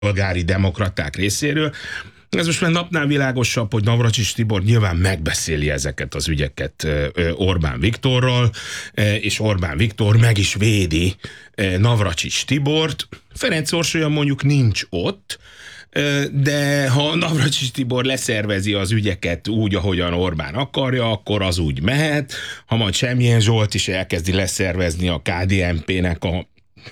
polgári demokraták részéről. Ez most már napnál világosabb, hogy Navracsics Tibor nyilván megbeszéli ezeket az ügyeket Orbán Viktorral, és Orbán Viktor meg is védi Navracsics Tibort. Ferenc Orsolya mondjuk nincs ott, de ha Navracsics Tibor leszervezi az ügyeket úgy, ahogyan Orbán akarja, akkor az úgy mehet. Ha majd Semjén Zsolt is elkezdi leszervezni a KDNP-nek a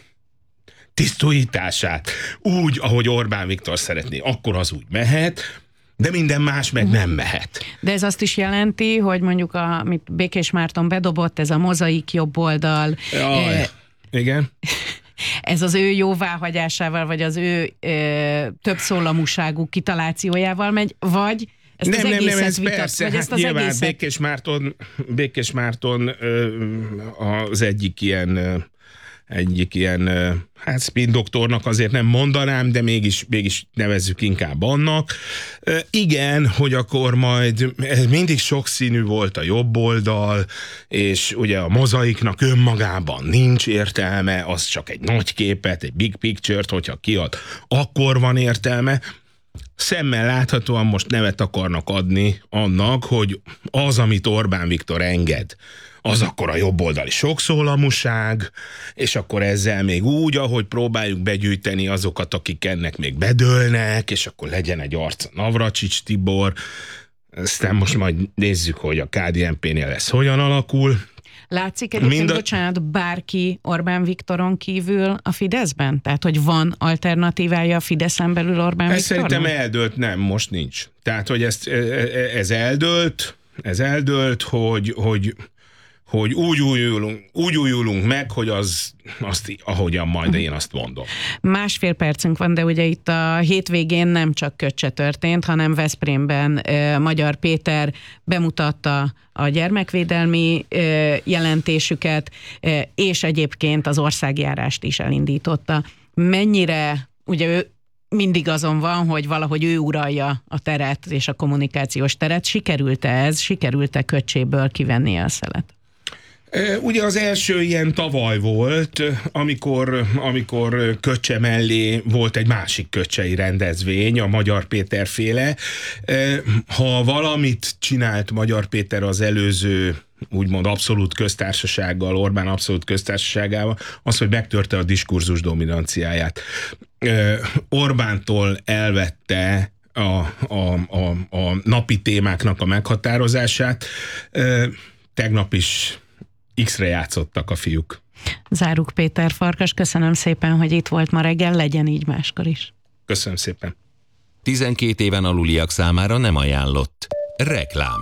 tisztújítását úgy, ahogy Orbán Viktor szeretné, akkor az úgy mehet, de minden más meg nem mehet. De ez azt is jelenti, hogy mondjuk amit Békés Márton bedobott, ez a mozaik jobboldal... Igen. Ez az ő jóváhagyásával, vagy az ő többszólamúságú kitalációjával megy, vagy ezt az egészet ez vitat, persze, vagy ezt az nyilván egészet... Békés Márton az egyik ilyen hát spin doktornak azért nem mondanám, de mégis nevezzük inkább annak. Igen, hogy akkor majd mindig sokszínű volt a jobb oldal, és ugye a mozaiknak önmagában nincs értelme, az csak egy nagy képet, egy big picture-t, hogyha kiad, akkor van értelme. Szemmel láthatóan most nevet akarnak adni annak, hogy az, amit Orbán Viktor enged, az akkor a jobboldali sokszólamúság, és akkor ezzel még úgy, ahogy próbáljuk begyűjteni azokat, akik ennek még bedőlnek, és akkor legyen egy arca Navracsics Tibor. Aztán most majd nézzük, hogy a KDNP-nél ez hogyan alakul. Látszik egyébként, bocsánat, bárki Orbán Viktoron kívül a Fideszben? Tehát, hogy van alternatívája a Fideszen belül Orbán Viktornak? Szerintem eldőlt, nem, most nincs. Tehát, hogy ez eldőlt, hogy úgy újulunk meg, hogy azt ahogyan majd én azt mondom. Másfél percünk van, de ugye itt a hétvégén nem csak Köccse történt, hanem Veszprémben Magyar Péter bemutatta a gyermekvédelmi jelentésüket, és egyébként az országjárást is elindította. Mennyire, ugye ő mindig azon van, hogy valahogy ő uralja a teret és a kommunikációs teret. Sikerült-e Köccséből kivenni a szelet? Ugye az első ilyen tavaly volt, amikor Köccse mellé volt egy másik köccsei rendezvény, a Magyar Péter féle. Ha valamit csinált Magyar Péter az előző úgymond abszolút köztársasággal, Orbán abszolút köztársaságával, az, hogy megtörte a diskurzus dominanciáját. Orbántól elvette a napi témáknak a meghatározását. Tegnap is X-re játszottak a fiúk. Záruk Péter Farkas, köszönöm szépen, hogy itt volt ma reggel, legyen így máskor is. Köszönöm szépen. 12 éven aluliak számára nem ajánlott. Reklám.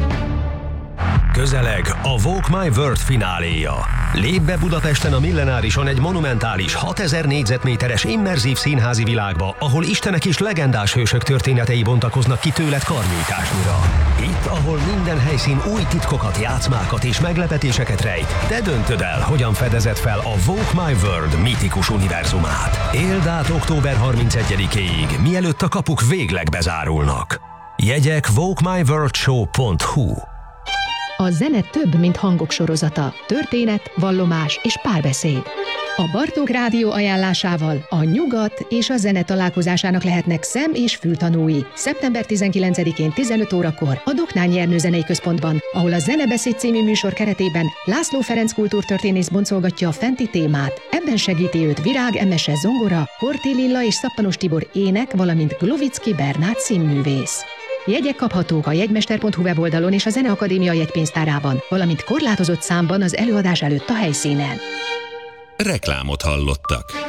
Közeleg a Walk My World fináléja. Lépj be Budapesten a Millenárison egy monumentális 6000 négyzetméteres immerzív színházi világba, ahol istenek és legendás hősök történetei bontakoznak ki tőled karnyújtásnyira. Itt, ahol minden helyszín új titkokat, játszmákat és meglepetéseket rejt, te döntöd el, hogyan fedezed fel a Walk My World mítikus univerzumát. Éld át október 31-éig, mielőtt a kapuk végleg bezárulnak. Jegyek walkmyworldshow.hu. A zene több, mint hangok sorozata, történet, vallomás és párbeszéd. A Bartók Rádió ajánlásával a nyugat és a zene találkozásának lehetnek szem- és fültanúi. Szeptember 19-én 15 órakor a Doknányi Ernő Zenei Központban, ahol a Zenebeszéd című műsor keretében László Ferenc kultúrtörténész boncolgatja a fenti témát. Ebben segíti őt Virág Emese zongora, Horthy Lilla és Szappanos Tibor ének, valamint Glovicki Bernát színművész. Jegyek kaphatók a jegymester.hu weboldalon és a Zeneakadémia jegypénztárában, valamint korlátozott számban az előadás előtt a helyszínen. Reklámot hallottak.